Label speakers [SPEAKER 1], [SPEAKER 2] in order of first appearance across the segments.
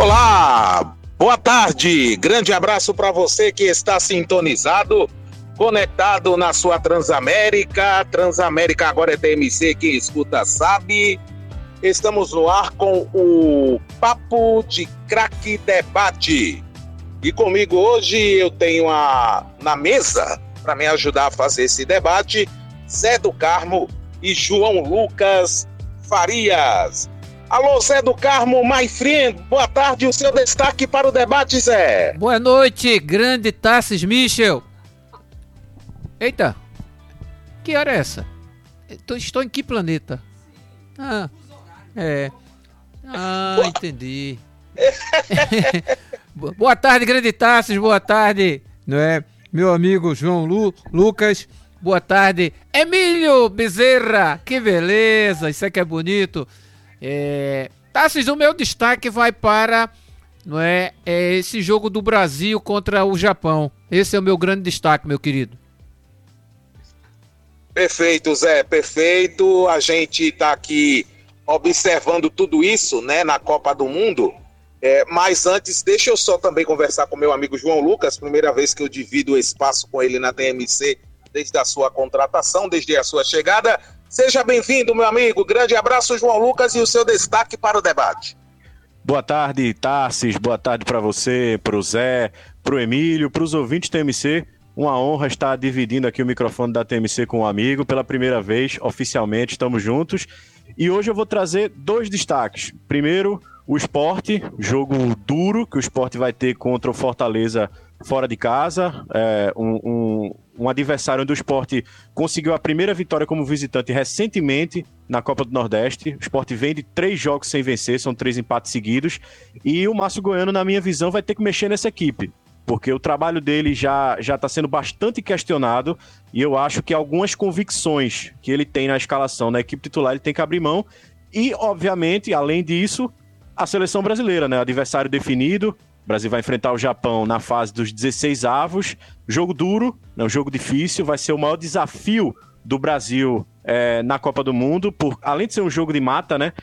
[SPEAKER 1] Olá, boa tarde, grande abraço para você que está sintonizado, conectado na sua Transamérica. Transamérica agora é TMC, quem escuta sabe. Estamos no ar com o Papo de Craque Debate. E comigo hoje eu tenho na mesa, para me ajudar a fazer esse debate, Zé do Carmo e João Lucas Farias. Alô, Zé do Carmo, my friend, boa tarde, o seu destaque para o debate, Zé.
[SPEAKER 2] Boa noite, grande Tarsis Michel. Eita, que hora é essa? Estou em que planeta? Entendi. Boa tarde, grande Tarsis, boa tarde, não é? Meu amigo João Lucas, boa tarde. Emílio Bezerra, que beleza, isso aqui é bonito. Tarsis, o meu destaque vai para esse jogo do Brasil contra o Japão. Esse é o meu grande destaque, meu querido.
[SPEAKER 1] Perfeito, Zé, perfeito. A gente está aqui observando tudo isso, né, na Copa do Mundo. Mas antes, deixa eu só também conversar com meu amigo João Lucas, primeira vez que eu divido o espaço com ele na TMC desde a sua contratação, desde a sua chegada. Seja bem-vindo, meu amigo. Grande abraço, João Lucas, e o seu destaque para o debate.
[SPEAKER 3] Boa tarde, Tarsis. Boa tarde para você, para o Zé, para o Emílio, para os ouvintes TMC. Uma honra estar dividindo aqui o microfone da TMC com um amigo. Pela primeira vez, oficialmente, estamos juntos. E hoje eu vou trazer dois destaques. Primeiro, o Sport, jogo duro que o Sport vai ter contra o Fortaleza fora de casa. Um adversário onde o Sport conseguiu a primeira vitória como visitante recentemente na Copa do Nordeste. O Sport vem de 3 jogos sem vencer, são 3 empates seguidos. E o Márcio Goiano, na minha visão, vai ter que mexer nessa equipe, porque o trabalho dele já está sendo bastante questionado, e eu acho que algumas convicções que ele tem na escalação, na equipe titular, ele tem que abrir mão. E, obviamente, além disso, a seleção brasileira, né? Adversário definido. O Brasil vai enfrentar o Japão na fase dos 16avos. Jogo duro, um jogo difícil, vai ser o maior desafio do Brasil na Copa do Mundo. Além de ser um jogo de mata, né?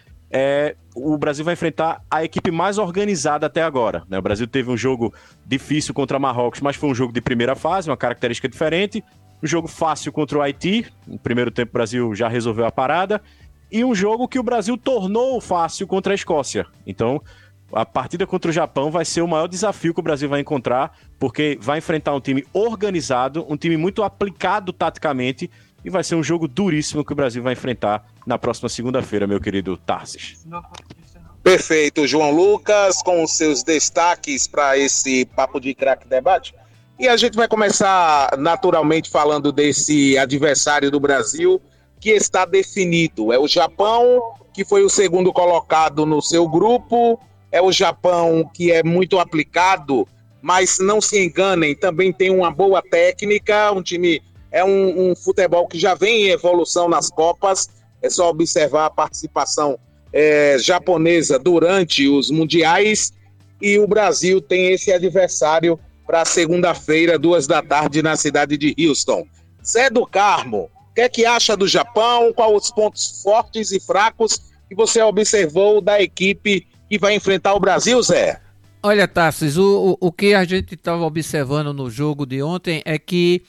[SPEAKER 3] O Brasil vai enfrentar a equipe mais organizada até agora, né? O Brasil teve um jogo difícil contra Marrocos, mas foi um jogo de primeira fase, uma característica diferente. Um jogo fácil contra o Haiti. No primeiro tempo o Brasil já resolveu a parada. E um jogo que o Brasil tornou fácil contra a Escócia. Então, a partida contra o Japão vai ser o maior desafio que o Brasil vai encontrar, porque vai enfrentar um time organizado, um time muito aplicado taticamente, e vai ser um jogo duríssimo que o Brasil vai enfrentar na próxima segunda-feira, meu querido Tarsis.
[SPEAKER 1] Perfeito, João Lucas, com os seus destaques para esse Papo de Craque Debate. E a gente vai começar naturalmente falando desse adversário do Brasil que está definido. É o Japão, que foi o segundo colocado no seu grupo. É o Japão que é muito aplicado, mas não se enganem, também tem uma boa técnica, um time, um futebol que já vem em evolução nas Copas. É só observar a participação japonesa durante os mundiais, e o Brasil tem esse adversário para segunda-feira, 14h, na cidade de Houston. Zé do Carmo, o que é que acha do Japão? Quais os pontos fortes e fracos que você observou da equipe que vai enfrentar o Brasil, Zé?
[SPEAKER 2] Olha, Tarsis, o que a gente estava observando no jogo de ontem é que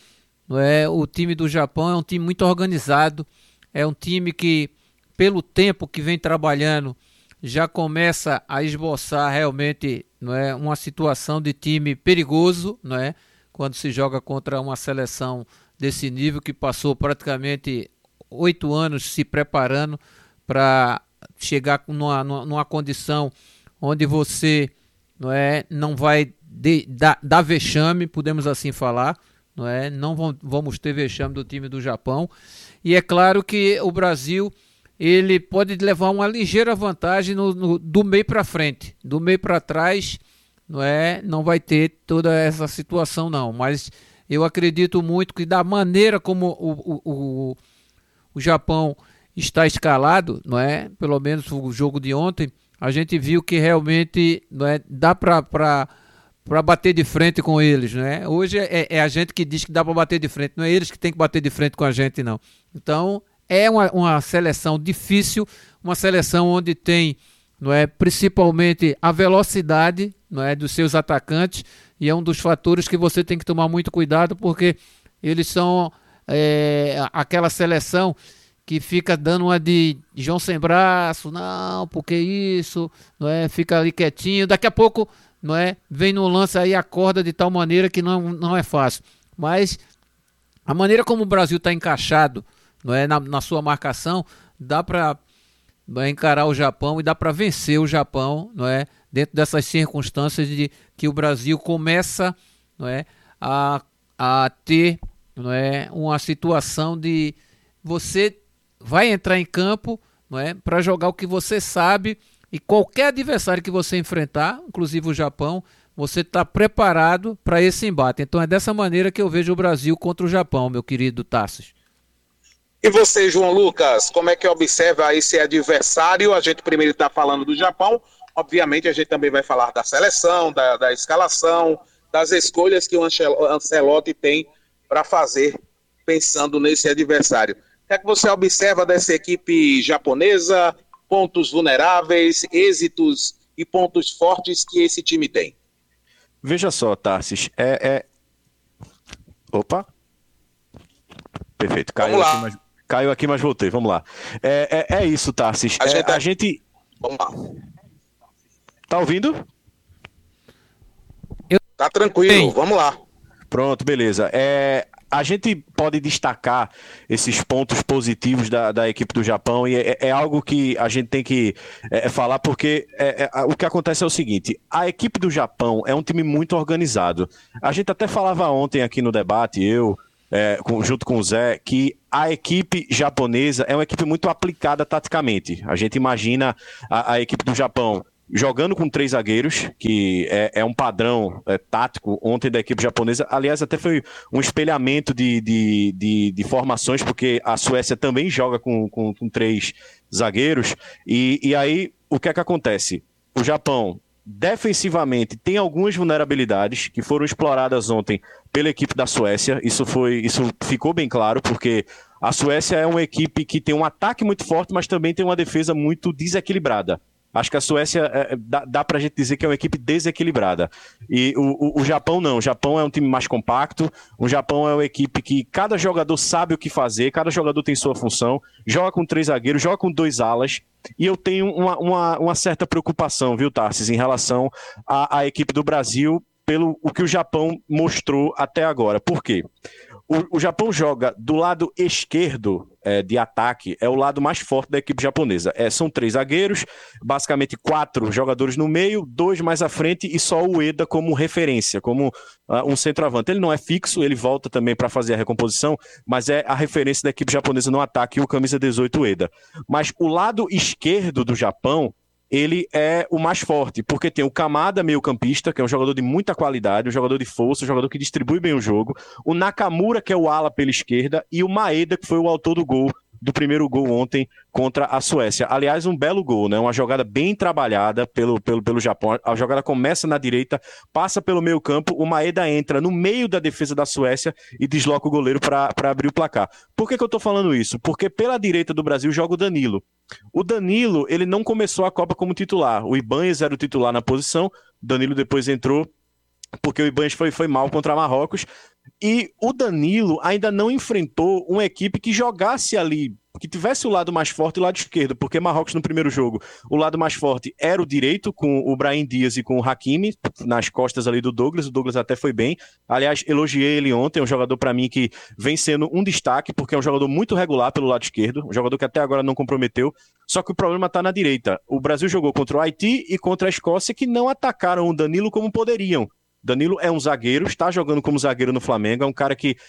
[SPEAKER 2] o time do Japão é um time muito organizado, é um time que, pelo tempo que vem trabalhando, já começa a esboçar realmente uma situação de time perigoso, quando se joga contra uma seleção desse nível, que passou praticamente 8 anos se preparando para chegar numa condição onde você não vai dar vexame, podemos assim falar, não vamos ter vexame do time do Japão. E é claro que o Brasil, ele pode levar uma ligeira vantagem do meio para frente. Do meio para trás, não vai ter toda essa situação não, mas eu acredito muito que, da maneira como o Japão está escalado, pelo menos o jogo de ontem, a gente viu que realmente dá para bater de frente com eles. Hoje é a gente que diz que dá para bater de frente, não é eles que tem que bater de frente com a gente, não. Então, é uma seleção difícil, uma seleção onde tem não é, principalmente a velocidade, não é, dos seus atacantes, e é um dos fatores que você tem que tomar muito cuidado, porque eles são aquela seleção que fica dando uma de João sem braço, não, porque isso, não é, fica ali quietinho, daqui a pouco, não é, vem no lance aí, acorda de tal maneira que não é fácil. Mas a maneira como o Brasil está encaixado, não é, na sua marcação, dá para encarar o Japão e dá para vencer o Japão, não é, dentro dessas circunstâncias de que o Brasil começa, não é, a ter, não é, uma situação de você vai entrar em campo, não é, para jogar o que você sabe, e qualquer adversário que você enfrentar, inclusive o Japão, você está preparado para esse embate. Então é dessa maneira que eu vejo o Brasil contra o Japão, meu querido Tassos.
[SPEAKER 1] E você, João Lucas, como é que observa esse adversário? A gente primeiro está falando do Japão, obviamente a gente também vai falar da seleção, da escalação, das escolhas que o Ancelotti tem para fazer pensando nesse adversário. O que é que você observa dessa equipe japonesa, pontos vulneráveis, êxitos e pontos fortes que esse time tem?
[SPEAKER 3] Veja só, Tarsis, Opa! Perfeito, caiu aqui, mas voltei, vamos lá. É isso, Tarsis. A gente...
[SPEAKER 1] Vamos lá.
[SPEAKER 3] Tá ouvindo?
[SPEAKER 1] Tá tranquilo, vamos lá.
[SPEAKER 3] Pronto, beleza. A gente pode destacar esses pontos positivos da equipe do Japão e é algo que a gente tem que falar porque o que acontece é o seguinte, a equipe do Japão é um time muito organizado. A gente até falava ontem aqui no debate, junto com o Zé, que a equipe japonesa é uma equipe muito aplicada taticamente. A gente imagina a equipe do Japão jogando com 3 zagueiros, que é um padrão tático ontem da equipe japonesa. Aliás, até foi um espelhamento de formações, porque a Suécia também joga com 3 zagueiros. E aí, o que é que acontece? O Japão, defensivamente, tem algumas vulnerabilidades que foram exploradas ontem pela equipe da Suécia. Isso ficou bem claro, porque a Suécia é uma equipe que tem um ataque muito forte, mas também tem uma defesa muito desequilibrada. Acho que a Suécia dá pra gente dizer que é uma equipe desequilibrada. E o Japão não. O Japão é um time mais compacto. O Japão é uma equipe que cada jogador sabe o que fazer, cada jogador tem sua função. Joga com 3 zagueiros, joga com 2 alas. E eu tenho uma certa preocupação, viu, Tarsis, em relação à equipe do Brasil pelo o que o Japão mostrou até agora. Por quê? O Japão joga do lado esquerdo de ataque, é o lado mais forte da equipe japonesa. São 3 zagueiros, basicamente 4 jogadores no meio, 2 mais à frente e só o Ueda como referência, como um centroavante. Ele não é fixo, ele volta também para fazer a recomposição, mas é a referência da equipe japonesa no ataque, o camisa 18 Ueda. Mas o lado esquerdo do Japão, ele é o mais forte, porque tem o Kamada, meio campista, que é um jogador de muita qualidade, um jogador de força, um jogador que distribui bem o jogo, o Nakamura, que é o ala pela esquerda, e o Maeda, que foi o autor do primeiro gol ontem contra a Suécia. Aliás, um belo gol, né? Uma jogada bem trabalhada pelo Japão. A jogada começa na direita, passa pelo meio campo, o Maeda entra no meio da defesa da Suécia e desloca o goleiro para abrir o placar. Por que eu estou falando isso? Porque pela direita do Brasil joga o Danilo. O Danilo, ele não começou a Copa como titular. O Ibanez era o titular na posição, o Danilo depois entrou porque o Ibanez foi mal contra Marrocos. E o Danilo ainda não enfrentou uma equipe que jogasse ali, que tivesse o lado mais forte e o lado esquerdo, porque Marrocos no primeiro jogo, o lado mais forte era o direito, com o Brahim Dias e com o Hakimi, nas costas ali do Douglas. O Douglas até foi bem. Aliás, elogiei ele ontem, é um jogador para mim que vem sendo um destaque, porque é um jogador muito regular pelo lado esquerdo, um jogador que até agora não comprometeu, só que o problema está na direita. O Brasil jogou contra o Haiti e contra a Escócia, que não atacaram o Danilo como poderiam. Danilo é um zagueiro, está jogando como zagueiro no Flamengo, é um cara que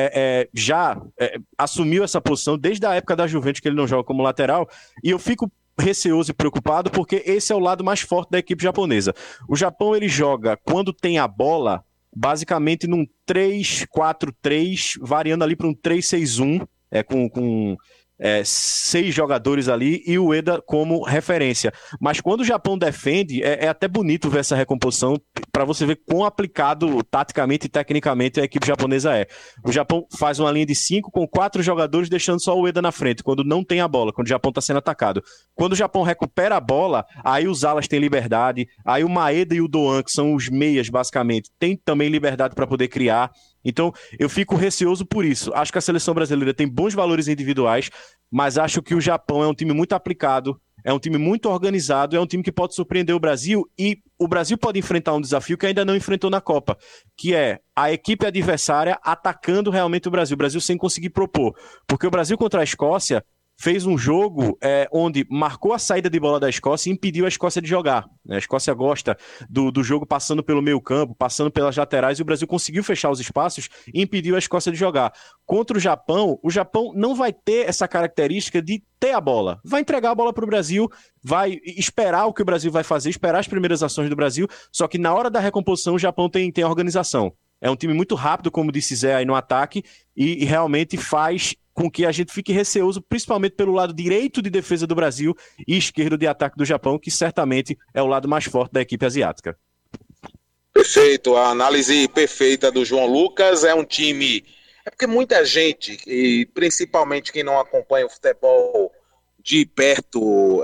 [SPEAKER 3] já assumiu essa posição desde a época da Juventus, que ele não joga como lateral, e eu fico receoso e preocupado porque esse é o lado mais forte da equipe japonesa. O Japão, ele joga, quando tem a bola, basicamente num 3-4-3, variando ali para um 3-6-1, com 6 jogadores ali e o Ueda como referência. Mas quando o Japão defende, é até bonito ver essa recomposição para você ver quão aplicado taticamente e tecnicamente a equipe japonesa é. O Japão faz uma linha de 5 com 4 jogadores, deixando só o Ueda na frente, quando não tem a bola, quando o Japão está sendo atacado. Quando o Japão recupera a bola, aí os alas têm liberdade, aí o Maeda e o Doan, que são os meias basicamente, têm também liberdade para poder criar. Então, eu fico receoso por isso. Acho que a seleção brasileira tem bons valores individuais, mas acho que o Japão é um time muito aplicado, é um time muito organizado, é um time que pode surpreender o Brasil, e o Brasil pode enfrentar um desafio que ainda não enfrentou na Copa, que é a equipe adversária atacando realmente o Brasil sem conseguir propor. Porque o Brasil contra a Escócia fez um jogo onde marcou a saída de bola da Escócia e impediu a Escócia de jogar. A Escócia gosta do jogo passando pelo meio campo, passando pelas laterais, e o Brasil conseguiu fechar os espaços e impediu a Escócia de jogar. Contra o Japão não vai ter essa característica de ter a bola. Vai entregar a bola para o Brasil, vai esperar o que o Brasil vai fazer, esperar as primeiras ações do Brasil, só que na hora da recomposição o Japão tem organização. É um time muito rápido, como disse Zé aí no ataque, e realmente faz com que a gente fique receoso, principalmente pelo lado direito de defesa do Brasil e esquerdo de ataque do Japão, que certamente é o lado mais forte da equipe asiática.
[SPEAKER 1] Perfeito, a análise perfeita do João Lucas. É um time... É porque muita gente, e principalmente quem não acompanha o futebol de perto,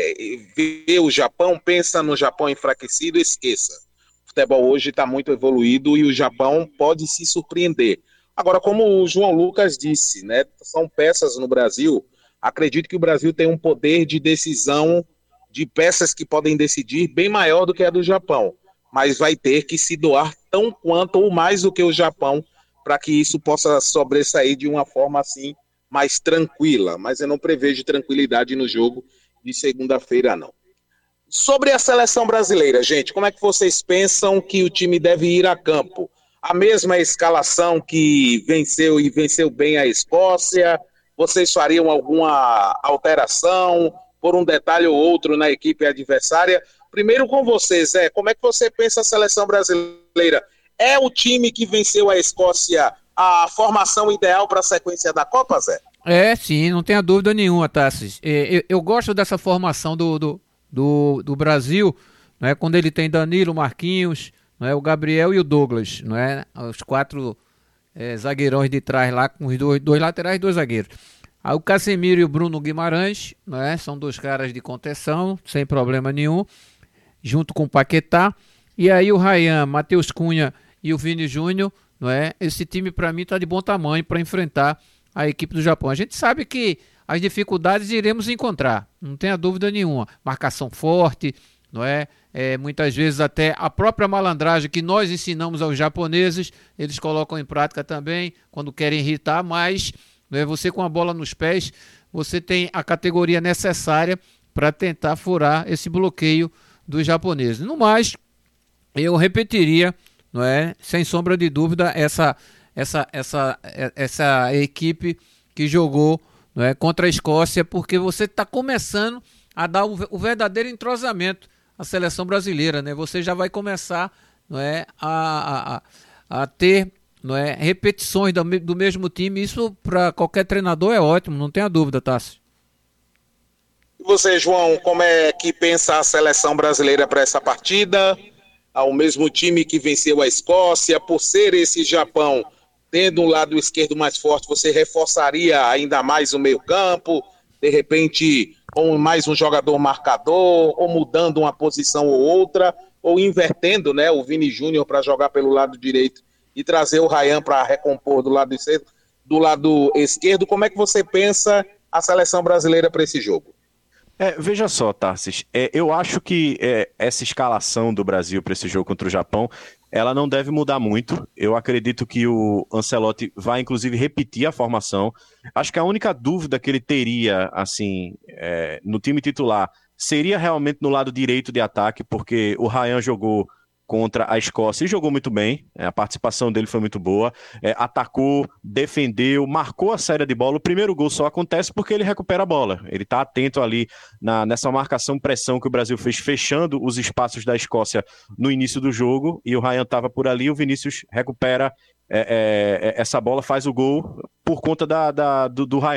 [SPEAKER 1] vê o Japão, pensa no Japão enfraquecido, esqueça. O futebol hoje está muito evoluído e o Japão pode se surpreender. Agora, como o João Lucas disse, né, são peças no Brasil. Acredito que o Brasil tem um poder de decisão de peças que podem decidir bem maior do que a do Japão, mas vai ter que se doar tão quanto ou mais do que o Japão para que isso possa sobressair de uma forma assim mais tranquila. Mas eu não prevejo tranquilidade no jogo de segunda-feira, não. Sobre a seleção brasileira, gente, como é que vocês pensam que o time deve ir a campo? A mesma escalação que venceu e venceu bem a Escócia? Vocês fariam alguma alteração por um detalhe ou outro na equipe adversária? Primeiro com vocês, Zé, como é que você pensa a seleção brasileira? É o time que venceu a Escócia a formação ideal para a sequência da Copa, Zé?
[SPEAKER 2] Sim, não tenha dúvida nenhuma, Tassis. Eu gosto dessa formação do Brasil, né, quando ele tem Danilo, Marquinhos, não é, o Gabriel e o Douglas, não é, os 4 zagueirões de trás lá, com os dois laterais e 2 zagueiros. Aí o Casemiro e o Bruno Guimarães, não é, são 2 caras de contenção, sem problema nenhum, junto com o Paquetá. E aí o Ryan, Matheus Cunha e o Vini Júnior, não é, esse time para mim está de bom tamanho para enfrentar a equipe do Japão. A gente sabe que as dificuldades iremos encontrar, não tenha dúvida nenhuma. Marcação forte, não é? Muitas vezes até a própria malandragem que nós ensinamos aos japoneses, eles colocam em prática também quando querem irritar, mas você com a bola nos pés, você tem a categoria necessária para tentar furar esse bloqueio dos japoneses. No mais, eu repetiria, não é, sem sombra de dúvida, essa equipe que jogou, não é, contra a Escócia, porque você está começando a dar o verdadeiro entrosamento à seleção brasileira, né? Você já vai começar, não é, a ter, não é, repetições do mesmo time. Isso para qualquer treinador é ótimo, não tenha dúvida, Tássio.
[SPEAKER 1] E você, João, como é que pensa a seleção brasileira para essa partida? Ao mesmo time que venceu a Escócia, por ser esse Japão tendo um lado esquerdo mais forte, você reforçaria ainda mais o meio-campo? De repente, com mais um jogador marcador, ou mudando uma posição ou outra, ou invertendo, né, o Vini Júnior para jogar pelo lado direito e trazer o Ryan para recompor do lado esquerdo. Como é que você pensa a seleção brasileira para esse jogo?
[SPEAKER 3] Veja só, Tarsis, eu acho que essa escalação do Brasil para esse jogo contra o Japão, ela não deve mudar muito. Eu acredito que o Ancelotti vai, inclusive, repetir a formação. Acho que a única dúvida que ele teria, assim, no time titular, seria realmente no lado direito de ataque, porque o Ryan jogou contra a Escócia e jogou muito bem, a participação dele foi muito boa, atacou, defendeu, marcou a saída de bola. O primeiro gol só acontece porque ele recupera a bola, ele está atento ali nessa marcação-pressão que o Brasil fez, fechando os espaços da Escócia no início do jogo, e o Ryan estava por ali, o Vinícius recupera essa bola, faz o gol por conta do Ryan.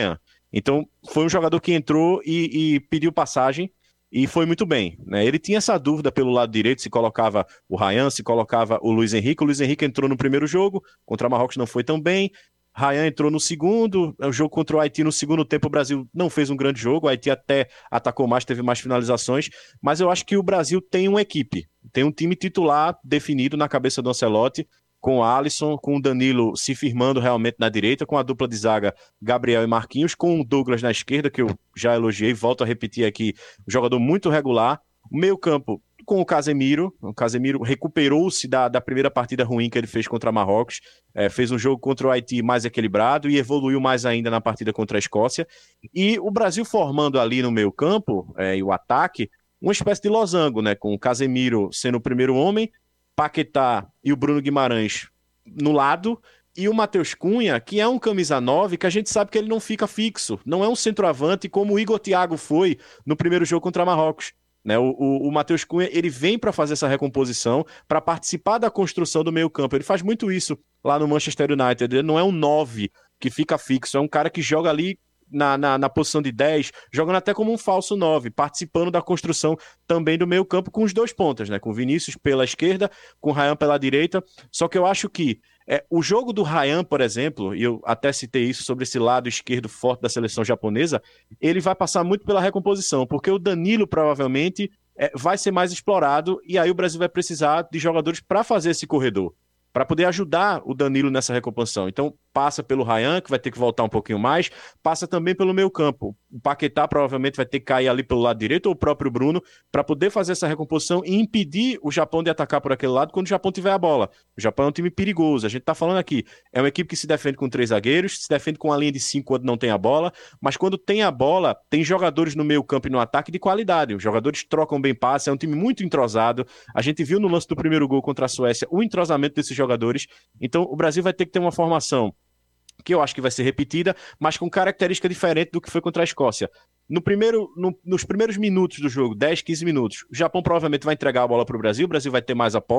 [SPEAKER 3] Então, foi um jogador que entrou e pediu passagem e foi muito bem, né? Ele tinha essa dúvida pelo lado direito, se colocava o Ryan, se colocava o Luiz Henrique. O Luiz Henrique entrou no primeiro jogo, contra Marrocos não foi tão bem. Ryan entrou no segundo, o jogo contra o Haiti no segundo tempo o Brasil não fez um grande jogo, o Haiti até atacou mais, teve mais finalizações, mas eu acho que o Brasil tem uma equipe, tem um time titular definido na cabeça do Ancelotti, com o Alisson, com o Danilo se firmando realmente na direita, com a dupla de zaga Gabriel e Marquinhos, com o Douglas na esquerda, que eu já elogiei, volto a repetir aqui, um jogador muito regular. O meio campo com o Casemiro recuperou-se da primeira partida ruim que ele fez contra Marrocos, fez um jogo contra o Haiti mais equilibrado e evoluiu mais ainda na partida contra a Escócia. E o Brasil formando ali no meio campo, e o ataque, uma espécie de losango, né, com o Casemiro sendo o primeiro homem, Paquetá e o Bruno Guimarães no lado, e o Matheus Cunha, que é um camisa 9, que a gente sabe que ele não fica fixo, não é um centroavante como o Igor Thiago foi no primeiro jogo contra Marrocos. Né? O Matheus Cunha, ele vem para fazer essa recomposição, para participar da construção do meio campo. Ele faz muito isso lá no Manchester United. Ele não é um 9 que fica fixo, é um cara que joga ali na posição de 10, jogando até como um falso 9, participando da construção também do meio campo com os dois pontas, né? Com o Vinícius pela esquerda, com o Ryan pela direita. Só que eu acho que o jogo do Ryan, por exemplo, e eu até citei isso sobre esse lado esquerdo forte da seleção japonesa, ele vai passar muito pela recomposição, porque o Danilo provavelmente vai ser mais explorado e aí o Brasil vai precisar de jogadores para fazer esse corredor, para poder ajudar o Danilo nessa recomposição. Então, passa pelo Ryan, que vai ter que voltar um pouquinho mais, passa também pelo meio campo. O Paquetá provavelmente vai ter que cair ali pelo lado direito, ou o próprio Bruno, para poder fazer essa recomposição e impedir o Japão de atacar por aquele lado quando o Japão tiver a bola. O Japão é um time perigoso, a gente está falando aqui, é uma equipe que se defende com 3 zagueiros, se defende com uma linha de 5 quando não tem a bola, mas quando tem a bola, tem jogadores no meio campo e no ataque de qualidade. Os jogadores trocam bem passe, é um time muito entrosado. A gente viu no lance do primeiro gol contra a Suécia o entrosamento desses jogadores. Então, o Brasil vai ter que ter uma formação que eu acho que vai ser repetida, mas com característica diferente do que foi contra a Escócia. Nos primeiros minutos do jogo, 10, 15 minutos, o Japão provavelmente vai entregar a bola para o Brasil vai ter mais a posse,